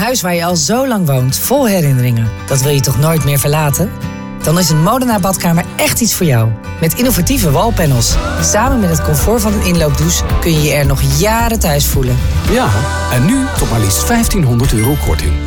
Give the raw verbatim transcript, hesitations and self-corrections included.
huis waar je al zo lang woont, vol herinneringen. Dat wil je toch nooit meer verlaten? Dan is een Modena badkamer echt iets voor jou. Met innovatieve wallpanels. Samen met het comfort van een inloopdouche kun je je er nog jaren thuis voelen. Ja, en nu tot maar liefst vijftienhonderd euro korting.